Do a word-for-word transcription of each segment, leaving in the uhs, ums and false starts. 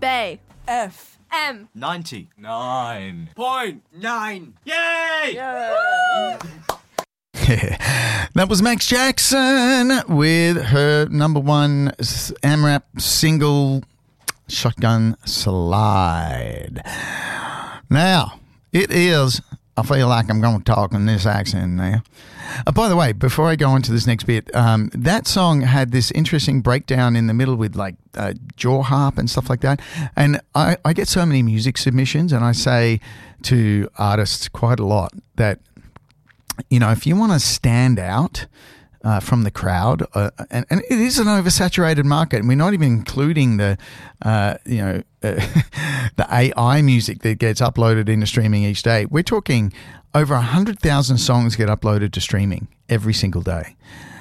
Bay. F. M. ninety-nine point nine. Yay! Yeah. That was Max Jackson with her number one AMRAP single, Shotgun Slide. Now, it is, I feel like I'm going to talk in this accent now. Uh, by the way, before I go into this next bit, um, that song had this interesting breakdown in the middle with like uh, jaw harp and stuff like that. And I, I get so many music submissions, and I say to artists quite a lot that, you know, if you want to stand out uh, from the crowd, uh, and, and it is an oversaturated market, and we're not even including the, uh, you know, uh, the A I music that gets uploaded into streaming each day. We're talking over one hundred thousand songs get uploaded to streaming every single day.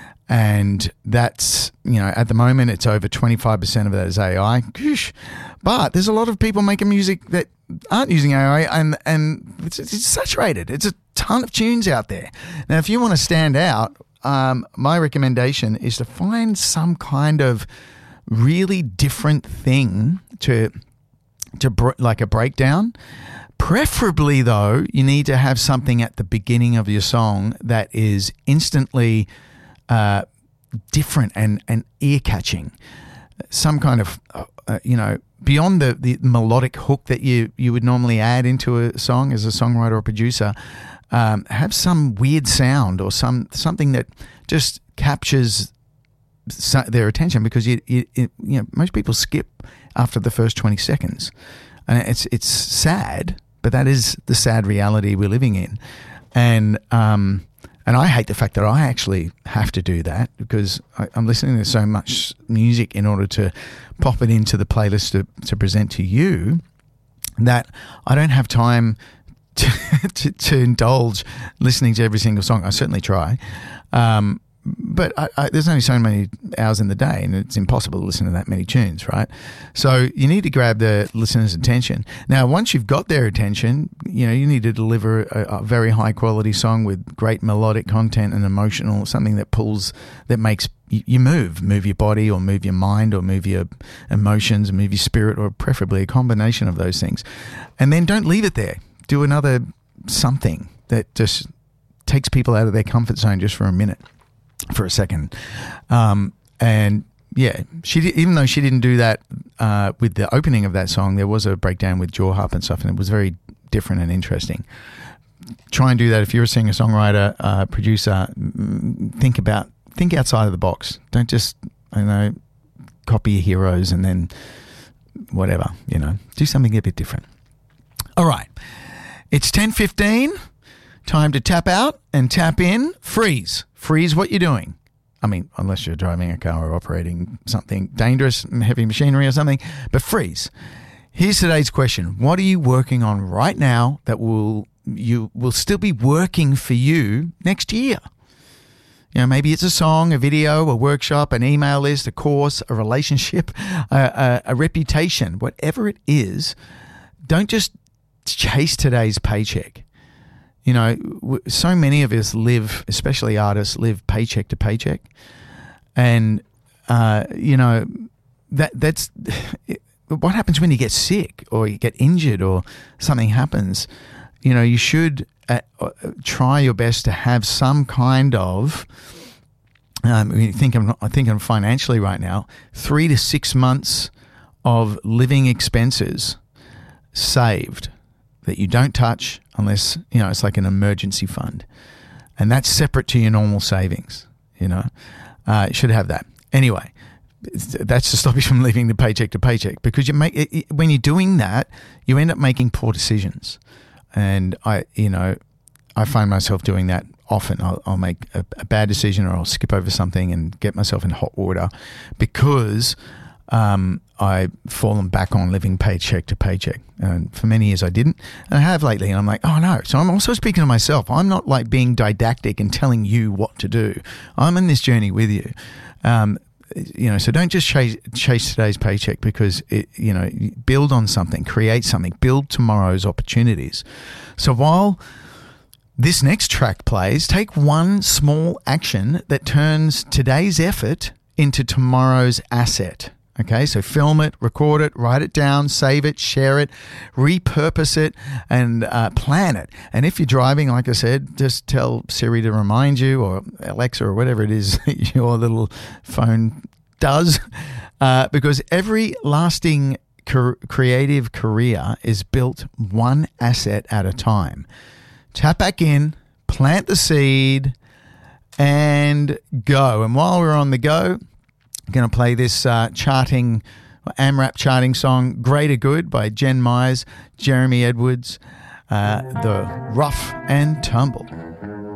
And that's, you know, at the moment, it's over twenty-five percent of that is A I. Gosh. But there's a lot of people making music that aren't using A I, and, and it's, it's saturated. It's a ton of tunes out there. Now, if you want to stand out, um, my recommendation is to find some kind of really different thing to, to br- like a breakdown. Preferably, though, you need to have something at the beginning of your song that is instantly uh, different and, and ear-catching. Some kind of, uh, you know, beyond the, the melodic hook that you, you would normally add into a song as a songwriter or producer, um, have some weird sound or some something that just captures their attention, because you, you, you know, most people skip after the first twenty seconds. And it's it's sad, but that is the sad reality we're living in. And um, and I hate the fact that I actually have to do that, because I, I'm listening to so much music in order to pop it into the playlist to, to present to you, that I don't have time to, to, to indulge listening to every single song. I certainly try. Um, But I, I, there's only so many hours in the day, and it's impossible to listen to that many tunes, right? So you need to grab the listener's attention. Now, once you've got their attention, you know, you need to deliver a, a very high quality song with great melodic content and emotional, something that pulls, that makes you, you move, move your body or move your mind or move your emotions, move your spirit, or preferably a combination of those things. And then don't leave it there. Do another something that just takes people out of their comfort zone just for a minute. For a second. Um, and yeah, she did, even though she didn't do that uh, with the opening of that song, there was a breakdown with jaw harp and stuff, and it was very different and interesting. Try and do that if you're a singer, songwriter, uh, producer. Think about, think outside of the box. Don't just, you know, copy your heroes and then whatever, you know, do something a bit different. All right. It's ten fifteen. Time to tap out and tap in. Freeze. Freeze what you're doing. I mean, unless you're driving a car or operating something dangerous, heavy machinery or something, but freeze. Here's today's question. What are you working on right now that will you will still be working for you next year? You know, maybe it's a song, a video, a workshop, an email list, a course, a relationship, a, a, a reputation, whatever it is. Don't just chase today's paycheck. You know, so many of us live, especially artists, live paycheck to paycheck. And, uh, you know, that that's what happens when you get sick or you get injured or something happens. You know, you should uh, try your best to have some kind of, um, I think I'm, I think I'm financially right now, three to six months of living expenses saved that you don't touch unless, you know, it's like an emergency fund. And that's separate to your normal savings, you know. Uh, you should have that. Anyway, that's to stop you from living the paycheck to paycheck, because you make it, it, when you're doing that, you end up making poor decisions. And I, you know, I find myself doing that often. I'll, I'll make a, a bad decision, or I'll skip over something and get myself in hot water because um, I've fallen back on living paycheck to paycheck. And for many years I didn't. And I have lately, and I'm like, oh no. So I'm also speaking to myself. I'm not like being didactic and telling you what to do. I'm in this journey with you. Um, you know, so don't just chase, chase today's paycheck, because it, you know, build on something, create something, build tomorrow's opportunities. So while this next track plays, take one small action that turns today's effort into tomorrow's asset. Okay, so film it, record it, write it down, save it, share it, repurpose it, and uh, plan it. And if you're driving, like I said, just tell Siri to remind you, or Alexa, or whatever it is that your little phone does, uh, because every lasting cur- creative career is built one asset at a time. Tap back in, plant the seed, and go. And while we're on the go, I'm going to play this uh, charting, AMRAP charting song, Greater Good by Jen Myers, Jeremy Edwards, uh, the Rough and Tumble.